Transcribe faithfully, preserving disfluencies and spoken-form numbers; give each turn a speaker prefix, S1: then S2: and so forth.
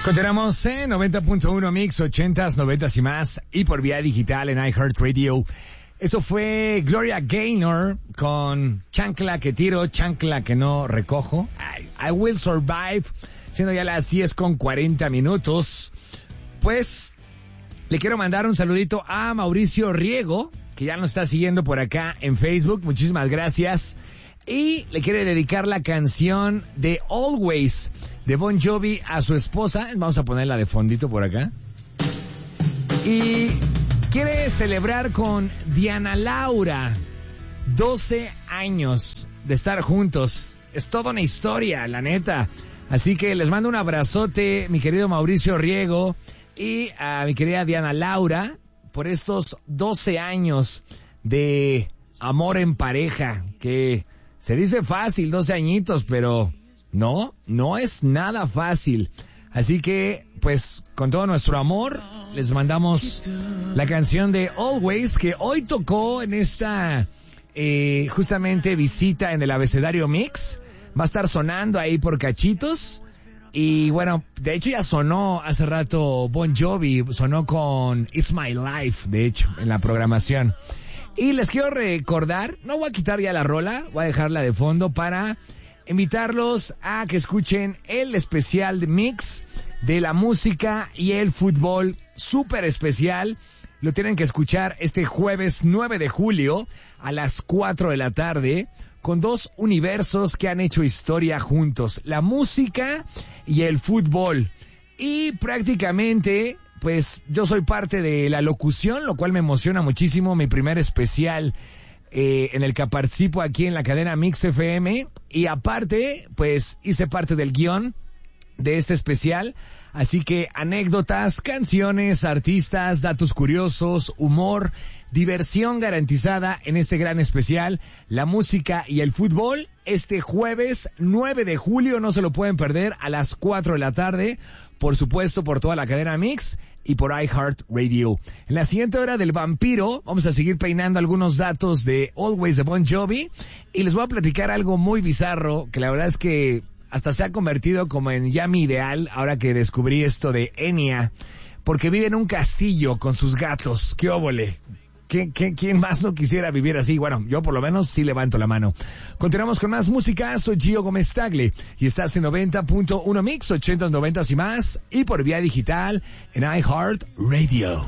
S1: Continuamos en noventa punto uno Mix, ochentas, noventas y más, y por vía digital en iHeartRadio. Eso fue Gloria Gaynor con Chancla que tiro, chancla que no recojo. I, I Will Survive, siendo ya las diez con cuarenta minutos. Pues le quiero mandar un saludito a Mauricio Riego, que ya nos está siguiendo por acá en Facebook. Muchísimas gracias. Y le quiere dedicar la canción de Always de Bon Jovi a su esposa. Vamos a ponerla de fondito por acá. Y quiere celebrar con Diana Laura doce años de estar juntos. Es toda una historia, la neta. Así que les mando un abrazote, mi querido Mauricio Riego, y a mi querida Diana Laura, por estos doce años de amor en pareja, que se dice fácil, doce añitos, pero no, no es nada fácil. Así que, pues, con todo nuestro amor, les mandamos la canción de Always, que hoy tocó en esta, eh, justamente, visita en el Abecedario Mix. Va a estar sonando ahí por cachitos. Y bueno, de hecho ya sonó hace rato Bon Jovi, sonó con It's My Life, de hecho, en la programación. Y les quiero recordar, no voy a quitar ya la rola, voy a dejarla de fondo para invitarlos a que escuchen el especial de Mix de la música y el fútbol, súper especial. Lo tienen que escuchar este jueves nueve de julio a las cuatro de la tarde, con dos universos que han hecho historia juntos, la música y el fútbol. Y prácticamente, pues yo soy parte de la locución, lo cual me emociona muchísimo, mi primer especial eh, en el que participo aquí en la cadena Mix F M. Y aparte, pues hice parte del guión de este especial. Así que anécdotas, canciones, artistas, datos curiosos, humor, diversión garantizada en este gran especial, la música y el fútbol, este jueves nueve de julio, no se lo pueden perder, a las cuatro de la tarde, por supuesto por toda la cadena Mix y por iHeartRadio. En la siguiente hora del vampiro vamos a seguir peinando algunos datos de Always de Bon Jovi y les voy a platicar algo muy bizarro que la verdad es que hasta se ha convertido como en ya mi ideal ahora que descubrí esto de Enya, porque vive en un castillo con sus gatos. ¡Qué óvole! ¿Quién, quién, ¿Quién más no quisiera vivir así? Bueno, yo por lo menos sí levanto la mano. Continuamos con más música. Soy Gio Gómez Tagle y estás en noventa punto uno Mix, ochentas, noventas y más, y por vía digital en iHeartRadio.